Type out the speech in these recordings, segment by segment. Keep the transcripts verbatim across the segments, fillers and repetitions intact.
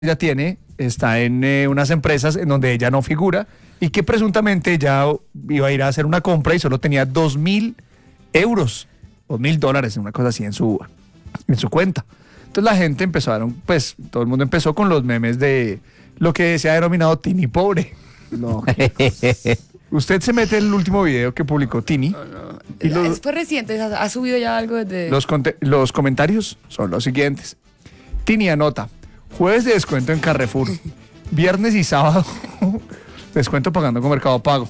ella tiene está en eh, unas empresas en donde ella no figura y que presuntamente ella iba a ir a hacer una compra y solo tenía dos mil euros, dos mil dólares, una cosa así en su, en su cuenta. Entonces la gente empezó, pues todo el mundo empezó con los memes de lo que se ha denominado Tini pobre. No. Usted se mete en el último video que publicó Tini. No, no. Y los, Fue reciente, ha subido ya algo desde... Los, los comentarios son los siguientes. Tini anota: jueves de descuento en Carrefour, viernes y sábado descuento pagando con Mercado Pago.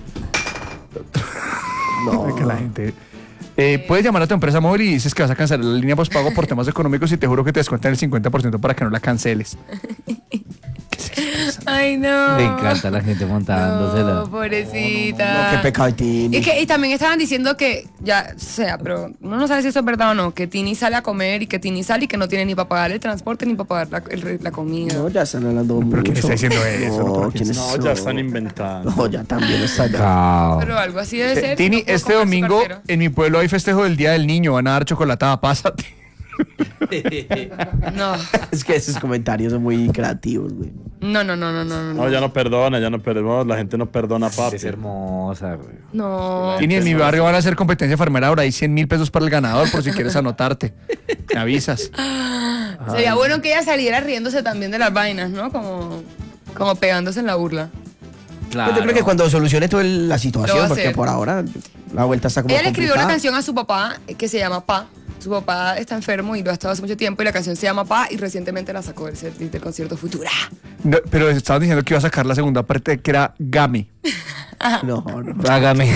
No. Que la gente... Eh, puedes llamar a tu empresa móvil y dices que vas a cancelar la línea postpago por temas económicos y te juro que te descuentan el cincuenta por ciento para que no la canceles. Ay, no. Me encanta la gente montándosela. No, pobrecita. No, qué pecado, Tini. Y, que, y también estaban diciendo que, ya sea, pero uno no sabe si eso es verdad o no, que Tini sale a comer y que Tini sale y que no tiene ni para pagar el transporte ni para pagar la, el, la comida. No, ya están hablando mucho. ¿Pero quién está diciendo eso? No, No, ¿quién es No, eso? ya están inventando. No, ya también están. Cao. Pero algo así debe ser. Tini, si no puedo este comer su domingo cartera. en mi pueblo hay festejo del Día del Niño, van a dar chocolatada, pásate. No, Es que esos comentarios son muy creativos, güey. no, no, no, no, no. No, ya no perdona, ya no perdona, la gente no perdona, papi. Es hermosa, güey. No. Tini, en mi barrio van a hacer competencia enfermera, ahora hay cien mil pesos para el ganador por si quieres anotarte. Me avisas. Sería bueno que ella saliera riéndose también de las vainas, ¿no? Como, como pegándose en la burla. Claro. Pues yo creo que cuando solucione toda la Lo va situación, a porque hacer. por ahora la vuelta está como Ella le escribió una complicada. canción a su papá eh, que se llama Pa. Su papá está enfermo y lo ha estado hace mucho tiempo y la canción se llama Pa y recientemente la sacó del, set- del concierto Futura. No, pero estaban diciendo que iba a sacar la segunda parte que era Gami. No, no. Págame.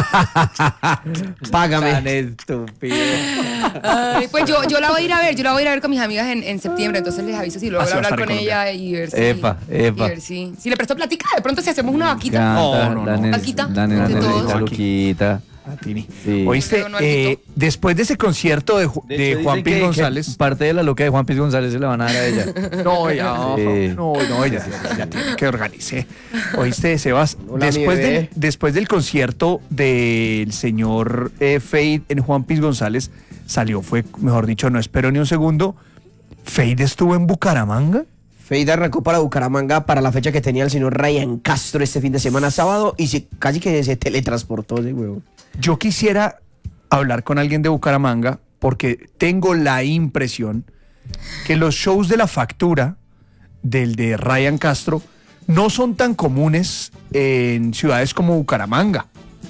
Págame. Tan estúpido. Ay, pues yo, yo la voy a ir a ver, yo la voy a ir a ver con mis amigas en, en septiembre, entonces les aviso si logro Ah, sí, va a hablar estar con en ella y ver si... Epa, epa. Y ver si, si le presto platica, de pronto si hacemos una vaquita. Canta, No, no, no. la nena- Vaquita, La nena entre necesita todos. Luquita. A Tini. Sí. ¿Oíste? Pero no Eh, alguito. después de ese concierto de, Ju- De de hecho, Juan dicen Piz que- que González. parte de la loca de Juan Piz González se la van a dar a ella. No, ya, Sí. no, no, ella ya tiene que organice. ¿Oíste, Sebas? Hola, Después, mi del, bebé. después del concierto del señor eh, Fade en Juan Piz González, salió, fue, mejor dicho, no esperó ni un segundo. Fade estuvo en Bucaramanga. Feida arrancó para Bucaramanga para la fecha que tenía el señor Ryan Castro este fin de semana sábado y se, casi que se teletransportó ese huevo. Yo quisiera hablar con alguien de Bucaramanga porque tengo la impresión que los shows de La Factura del de Ryan Castro no son tan comunes en ciudades como Bucaramanga.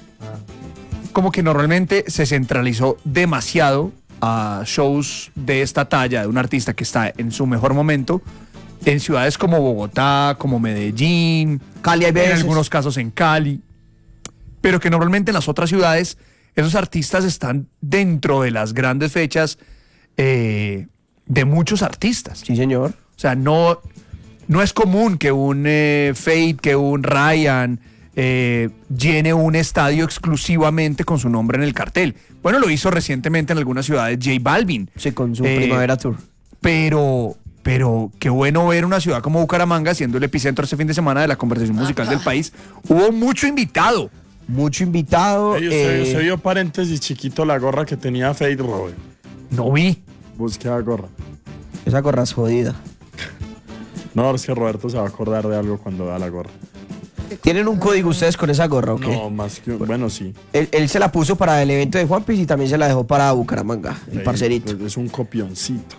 Como que normalmente se centralizó demasiado a shows de esta talla de un artista que está en su mejor momento en ciudades como Bogotá, como Medellín, Cali hay en veces. algunos casos en Cali, pero que normalmente en las otras ciudades esos artistas están dentro de las grandes fechas eh, de muchos artistas. Sí, señor. O sea, no, no es común que un eh, Fade, que un Ryan eh, llene un estadio exclusivamente con su nombre en el cartel. Bueno, lo hizo recientemente en algunas ciudades J Balvin. Sí, con su Eh, Primavera Tour. Pero, pero qué bueno ver una ciudad como Bucaramanga siendo el epicentro este fin de semana de la conversación musical del país. Hubo mucho invitado. Mucho invitado. Ey, usted, eh, usted vio paréntesis chiquito la gorra que tenía Fade Robert. No vi. Busque la gorra. Esa gorra es jodida. No, es que Roberto se va a acordar de algo cuando vea la gorra. ¿Tienen un código ustedes con esa gorra o qué? No, más que... Bueno, sí. Él, él se la puso para el evento de Juan Piz y también se la dejó para Bucaramanga, el Ey, parcerito. Es un copioncito.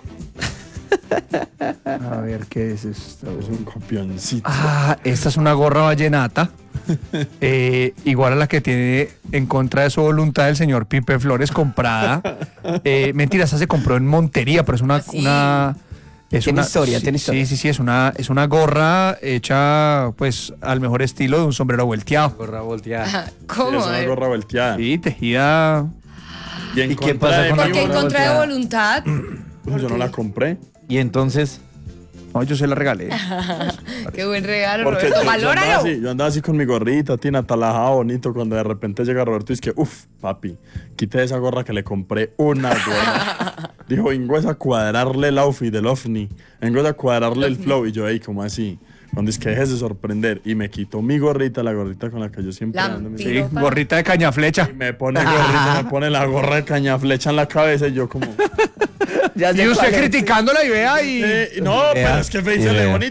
A ver, ¿qué es esto? Es un copioncito. Ah, esta es una gorra vallenata, eh, igual a la que tiene en contra de su voluntad el señor Pipe Flores comprada. Eh, mentira, esa se compró en Montería, pero es una... ¿Ah, sí? una es Tiene una, historia, sí, tiene historia. Sí, sí, sí, es una, es una gorra hecha pues al mejor estilo de un sombrero volteado. Gorra volteada. Ajá, Sí, ¿cómo? es una eh? gorra volteada. Sí, tejida... ¿Y, en ¿Y qué contra pasa de con la mí, Porque en gorra contra de volteada? voluntad. Yo no la compré. Y entonces, No, yo se la regalé. Qué buen regalo, Porque Roberto. yo, yo, andaba Valóralo. así, yo andaba así con mi gorrita, Tina, talajado, bonito, cuando de repente llega Roberto y es que, uff, papi, quite esa gorra que le compré una gorra. Dijo, vengo es a cuadrarle el outfit del ovni, vengo es a cuadrarle el flow. Y yo, ey, ¿cómo así? Cuando es que dejes de sorprender. Y me quitó mi gorrita, la gorrita con la que yo siempre La ando. Sí, piropa. gorrita de caña flecha. Y me pone gorrita, me pone la gorra de caña flecha en la cabeza y yo como... Ya sé Y usted cuál es. criticándola y vea y... Eh, no, pero Vea, es que Face y se le vea. bonito.